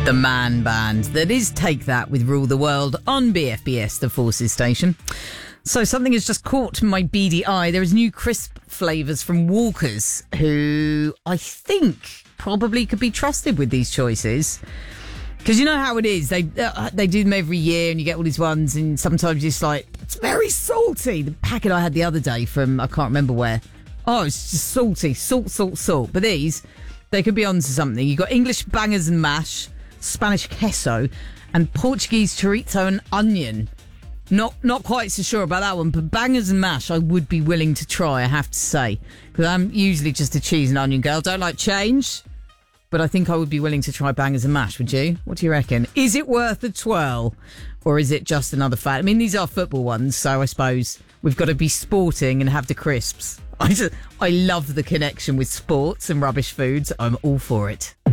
The man band that is Take That with Rule the World on BFBS, the Forces station. So something has just caught my beady eye. There is new crisp flavours from Walkers, who I think probably could be trusted with these choices. Because you know how it is. They do them every year and you get all these ones and sometimes it's like, it's very salty. The packet I had the other day from, I can't remember where. Oh, it's just salty. Salt. But these, they could be onto something. You've got English bangers and mash, Spanish queso, and Portuguese chorizo and onion. Not quite so sure about that one, but bangers and mash I would be willing to try, I have to say. Because I'm usually just a cheese and onion girl. Don't like change, but I think I would be willing to try bangers and mash, would you? What do you reckon? Is it worth a twirl? Or is it just another fad? I mean, these are football ones, so I suppose we've got to be sporting and have the crisps. I love the connection with sports and rubbish foods. I'm all for it.